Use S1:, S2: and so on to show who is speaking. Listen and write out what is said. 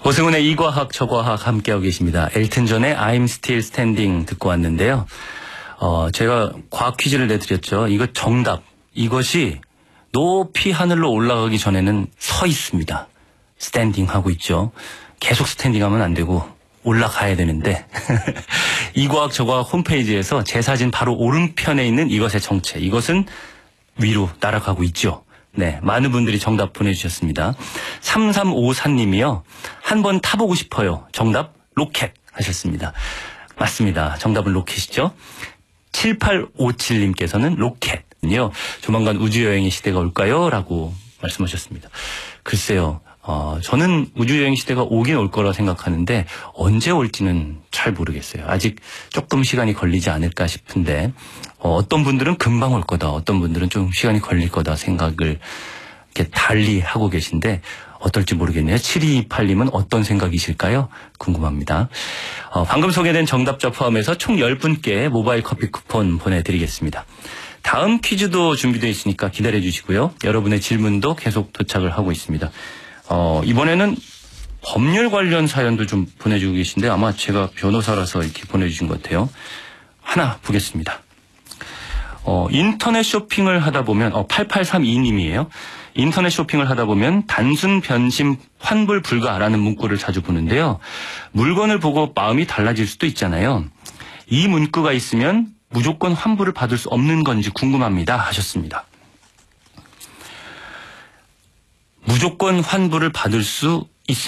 S1: 오승훈의 이과학 저과학 함께하고 계십니다. 엘튼 존의 I'm Still Standing 듣고 왔는데요. 제가 과학 퀴즈를 내드렸죠. 이거 정답. 이것이 높이 하늘로 올라가기 전에는 서 있습니다. 스탠딩 하고 있죠. 계속 스탠딩 하면 안 되고 올라가야 되는데 이과학 저과학 홈페이지에서 제 사진 바로 오른편에 있는 이것의 정체. 이것은 위로 날아가고 있죠. 네, 많은 분들이 정답 보내주셨습니다. 3354님이요. 한번 타보고 싶어요. 정답 로켓 하셨습니다. 맞습니다. 정답은 로켓이죠. 7857님께서는 로켓은요. 조만간 우주여행의 시대가 올까요? 라고 말씀하셨습니다. 글쎄요. 저는 우주여행 시대가 오긴 올 거라 생각하는데 언제 올지는 잘 모르겠어요. 아직 조금 시간이 걸리지 않을까 싶은데 어떤 분들은 금방 올 거다. 어떤 분들은 좀 시간이 걸릴 거다 생각을 이렇게 달리 하고 계신데 어떨지 모르겠네요. 7228님은 어떤 생각이실까요? 궁금합니다. 방금 소개된 정답자 포함해서 총 10분께 모바일 커피 쿠폰 보내드리겠습니다. 다음 퀴즈도 준비되어 있으니까 기다려 주시고요. 여러분의 질문도 계속 도착을 하고 있습니다. 이번에는 법률 관련 사연도 좀 보내주고 계신데 아마 제가 변호사라서 이렇게 보내주신 것 같아요. 하나 보겠습니다. 인터넷 쇼핑을 하다 보면 8832님이에요. 인터넷 쇼핑을 하다 보면 단순 변심 환불 불가라는 문구를 자주 보는데요. 물건을 보고 마음이 달라질 수도 있잖아요. 이 문구가 있으면 무조건 환불을 받을 수 없는 건지 궁금합니다 하셨습니다. 무조건 환불을 받을 수